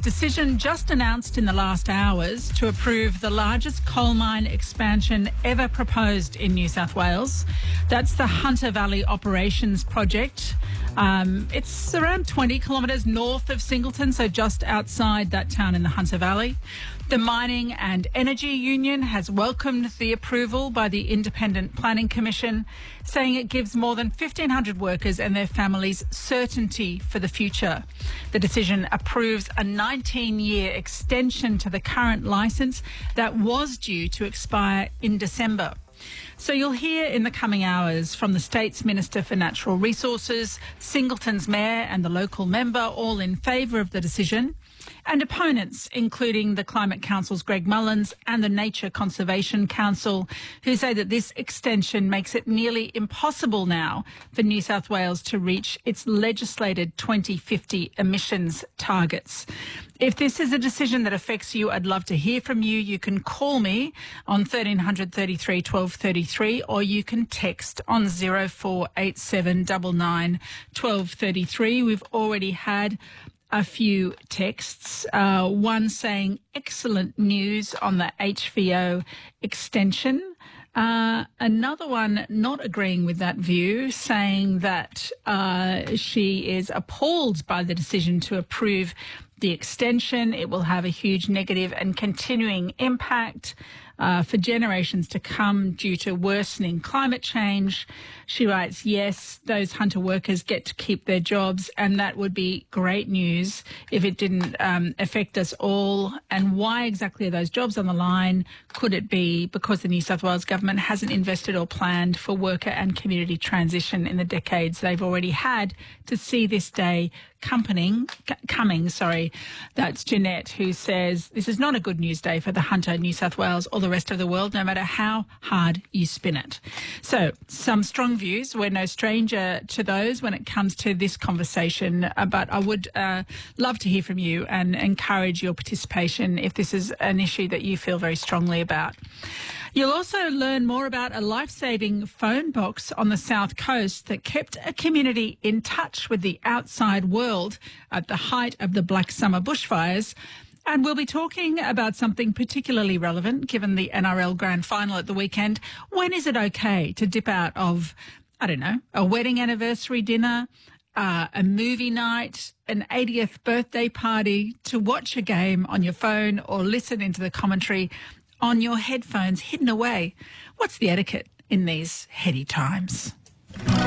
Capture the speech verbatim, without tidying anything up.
decision just announced in the last hours to approve the largest coal mine expansion ever proposed in New South Wales. That's the Hunter Valley Operations Project. Um, it's around twenty kilometres north of Singleton, so just outside that town in the Hunter Valley. The Mining and Energy Union has welcomed the approval by the Independent Planning Commission, saying it gives more than fifteen hundred workers and their families certainty for the future. The decision approves a nineteen-year extension to the current licence that was due to expire in December. So you'll hear in the coming hours from the State's Minister for Natural Resources, Singleton's Mayor and the local member, all in favour of the decision, and opponents, including the Climate Council's Greg Mullins and the Nature Conservation Council, who say that this extension makes it nearly impossible now for New South Wales to reach its legislated twenty fifty emissions targets. If this is a decision that affects you, I'd love to hear from you. You can call me on thirteen hundred thirty-three twelve thirty-three, or you can text on zero four eight seven nine nine twelve thirty-three. We've already had a few texts, uh, one saying excellent news on the H V O extension. Uh, another one not agreeing with that view, saying that uh, she is appalled by the decision to approve the extension. It will have a huge negative and continuing impact uh, for generations to come due to worsening climate change. She writes, yes, those Hunter workers get to keep their jobs, and that would be great news if it didn't um, affect us all. And why exactly are those jobs on the line? Could it be because the New South Wales government hasn't invested or planned for worker and community transition in the decades they've already had to see this day coming? coming sorry. That's Jeanette, who says this is not a good news day for the Hunter, New South Wales or the rest of the world, no matter how hard you spin it. So some strong views. We're no stranger to those when it comes to this conversation, uh, but I would uh, love to hear from you and encourage your participation if this is an issue that you feel very strongly about. You'll also learn more about a life-saving phone box on the South Coast that kept a community in touch with the outside world at the height of the Black Summer bushfires. And we'll be talking about something particularly relevant given the N R L Grand Final at the weekend. When is it okay to dip out of, I don't know, a wedding anniversary dinner, uh, a movie night, an eightieth birthday party, to watch a game on your phone or listen into the commentary on your headphones hidden away? What's the etiquette in these heady times?